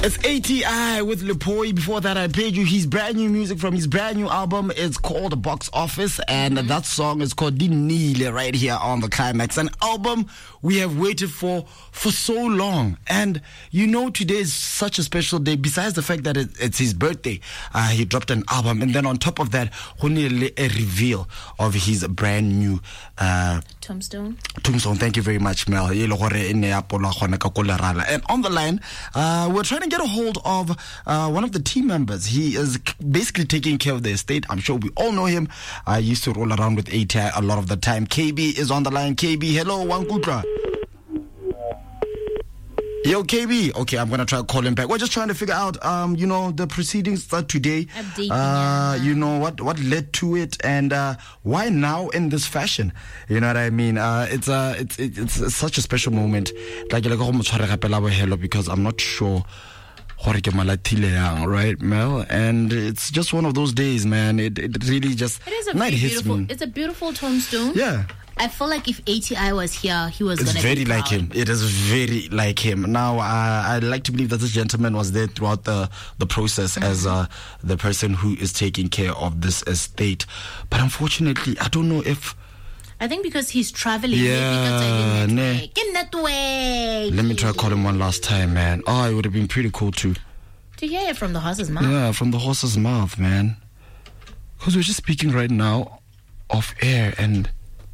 It's ATI with Lipoi. Before that, I played you his brand new music from his brand new album. It's called Box Office, and that song is called Dinile right here on the Climax. An album we have waited for so long. And you know, today is such a special day. Besides the fact that it's his birthday, he dropped an album, and then on top of that, a reveal of his brand new Tombstone. Thank you very much, Mel. And on the line, we're trying to get a hold of one of the team members. He is basically taking care of the estate. I'm sure we all know him. I used to roll around with ATI a lot of the time. KB is on the line. KB, hello, Wankutra. Yo, KB. Okay, I'm going to try to call him back. We're just trying to figure out, the proceedings that today, what led to it, and why now in this fashion. You know what I mean? It's such a special moment. Because I'm not sure. Right, Mel? And it's just one of those days, man. It really just it's a beautiful tombstone. Yeah. I feel like if ATI was here, he was going to be very proud. like him. It is very like him. Now, I'd like to believe that this gentleman was there throughout the process as the person who is taking care of this estate. But unfortunately, I don't know if... I think because he's traveling. Yeah, network. Let me try to call him one last time, man. Oh, it would have been pretty cool to hear it from the horse's mouth. Yeah, from the horse's mouth, man. Because we're just speaking right now off air, and...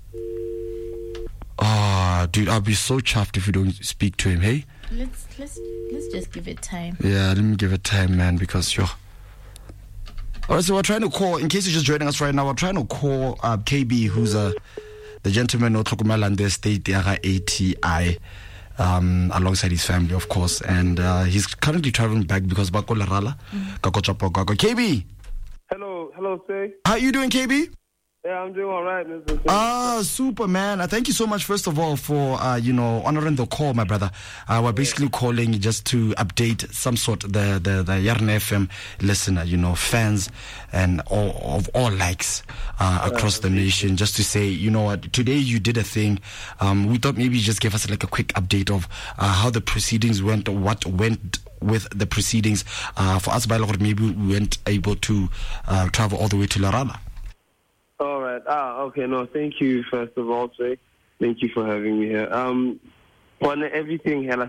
dude, I'll be so chuffed if we don't speak to him, hey? Let's just give it time. Yeah, let me give it time, man, because you're... Alright, so we're trying to call, in case you're just joining us right now, we're trying to call KB, who's the gentleman who Tlokumalande State, the ATI, alongside his family, of course, and he's currently traveling back because Bakolarala, KB! Hello, sir. How you doing, KB? Yeah, I'm doing all right, Mr. Super, man. Thank you so much, first of all, for, honoring the call, my brother. We're basically calling just to update some sort the Yarn FM listener, fans and of all likes across the nation, just to say, you know what, today you did a thing. We thought maybe you just give us like a quick update of how the proceedings went, what went with the proceedings. For us, maybe we weren't able to travel all the way to Larala. All right. Okay. No, thank you, first of all, sir. Thank you for having me here. On everything, from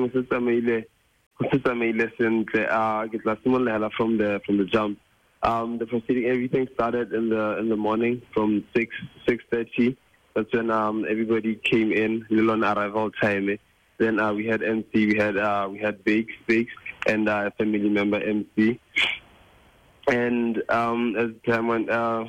the jump. The proceeding, everything started in the morning from 6:30. That's when everybody came in, on arrival time. Then we had MC, we had Bakes, and a family member MC. And as time went.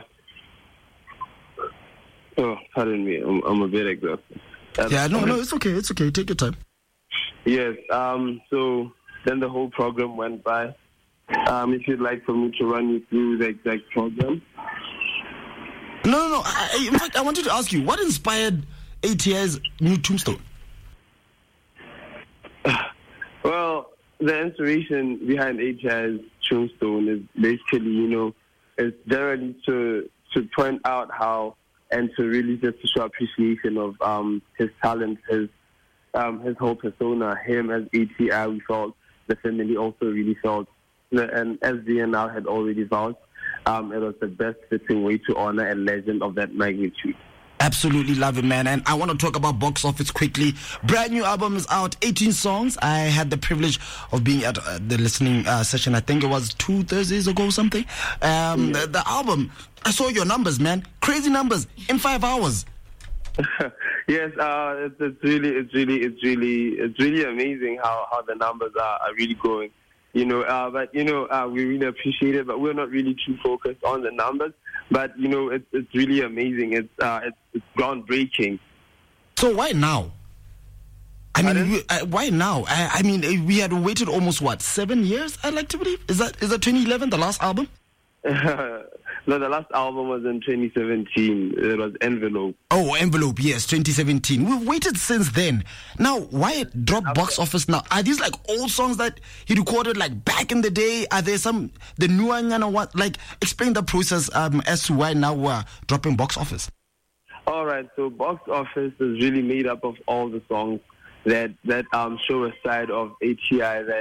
Oh, pardon me. I'm a bit exhausted. No, it's okay. It's okay. Take your time. Yes. So then the whole program went by. If you'd like for me to run you through the exact program. No. In fact, I wanted to ask you, what inspired ATI's new Tombstone? Well, the inspiration behind ATI's Tombstone is basically, is generally to point out how, and to really just to show appreciation of his talent, his whole persona, him as ATI, we felt, the family also really felt, and as DNR had already vowed, it was the best fitting way to honor a legend of that magnitude. Absolutely love it, man. And I want to talk about Box Office quickly. Brand new album is out, 18 songs. I had the privilege of being at the listening session. I think it was 2 Thursdays ago or something. The album, I saw your numbers, man. Crazy numbers in 5 hours. Yes, it's really amazing how the numbers are really going. We really appreciate it, but we're not really too focused on the numbers. But it's really amazing. It's groundbreaking. So why now? Why now? We had waited almost 7 years. I'd like to believe. Is that 2011, the last album? No, the last album was in 2017. It was Envelope. Oh, Envelope, yes, 2017. We've waited since then. Now, why drop Box Office now? Are these like old songs that he recorded like back in the day? Are there the new one? What? Like, explain the process as to why now we're dropping Box Office. All right, so Box Office is really made up of all the songs that show a side of ATI that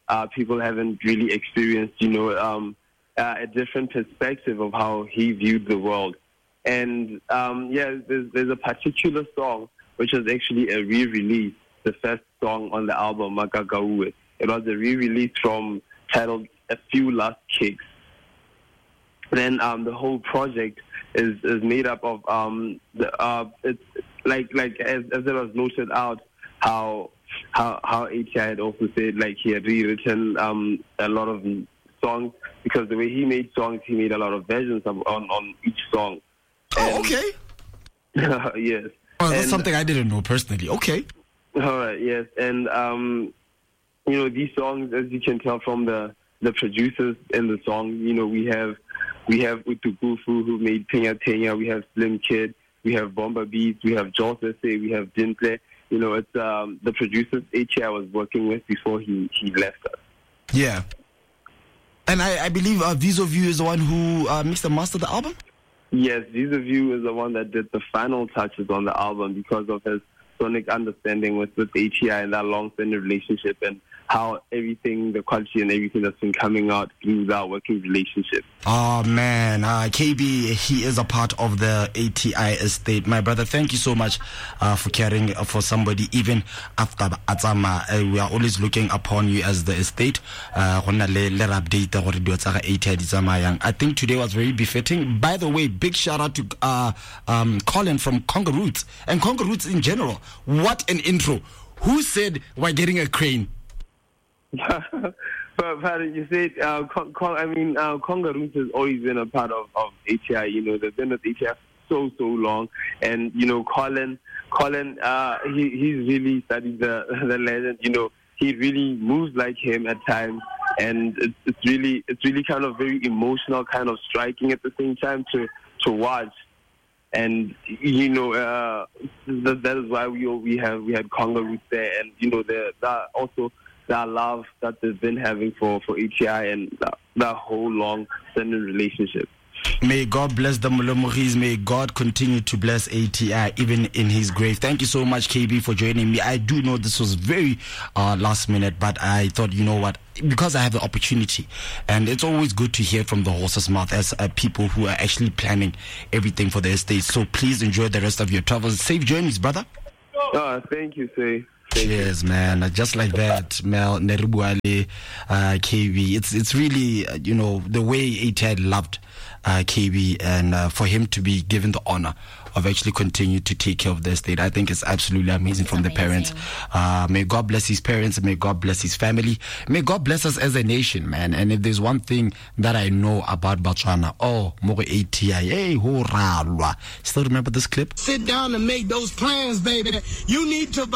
people haven't really experienced, a different perspective of how he viewed the world. And there's a particular song which was actually a re-release, the first song on the album, Makagaue. It was a re-release titled A Few Last Kicks. Then the whole project is made up of it's like as it was noted out how ATI had also said, like, he had rewritten a lot of songs, because the way he made songs, he made a lot of versions on each song. Oh, okay. Yes. Oh, that's something I didn't know personally. Okay. All right. Yes, and these songs, as you can tell from the producers in the song, we have Utukufu, who made Penya Tenya, we have Slim Kid, we have Bomba Beats, we have Joel Sese, we have Dintle. It's the producers ATI was working with before he left us. Yeah. And I believe Vis-A-View is the one who mixed and mastered the album? Yes, Vis-A-View is the one that did the final touches on the album because of his sonic understanding with ATI and that long-standing relationship, and how everything, the quality and everything that's been coming out through that working relationship. Oh, man. KB, he is a part of the ATI estate. My brother, thank you so much for caring for somebody even after Atsama. We are always looking upon you as the estate. I think today was very befitting. By the way, big shout out to Colin from Conga Roots and Conga Roots in general. What an intro. Who said we're getting a crane? But you said, Conga Roots has always been a part of ATI. They've been with ATI so long, and Colin, he's really studied the legend. He really moves like him at times, and it's really kind of very emotional, kind of striking at the same time to watch. And that is why we had Conga Roots there, and that also. That love that they've been having for ATI and that whole long-standing relationship. May God bless the Molomoris. May God continue to bless ATI even in his grave. Thank you so much, KB, for joining me. I do know this was very last minute, but I thought, because I have the opportunity, and it's always good to hear from the horse's mouth as people who are actually planning everything for the estate. So please enjoy the rest of your travels. Safe journeys, brother. Thank you, Say. Cheers, man. Just like that, Mel Nerubuale, KB. It's really, the way ATI loved KB, and for him to be given the honor of actually continue to take care of the estate, I think it's absolutely amazing from the parents. May God bless his parents, and may God bless his family. May God bless us as a nation, man. And if there's one thing that I know about Botswana, more ATI, hey, ho ralwa. Still remember this clip? Sit down and make those plans, baby. You need to